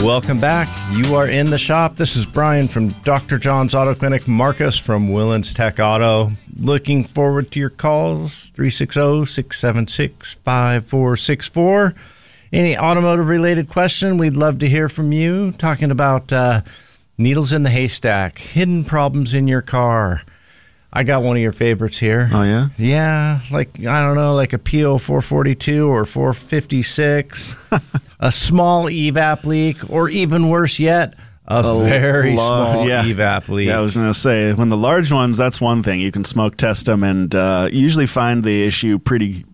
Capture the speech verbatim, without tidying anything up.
Welcome back. You are in the shop. This is Brian from Doctor John's Auto Clinic. Marcus from Willens Tech Auto. Looking forward to your calls. three six zero, six seven six, five four six four. Any automotive-related question, we'd love to hear from you. Talking about uh, needles in the haystack, hidden problems in your car. I got one of your favorites here. Oh, yeah? Yeah, like, I don't know, like a P O four forty-two or four fifty-six, a small E V A P leak, or even worse yet, a, a very lo- small yeah. E V A P leak. Yeah, I was going to say, when the large ones, that's one thing. You can smoke test them and uh, usually find the issue pretty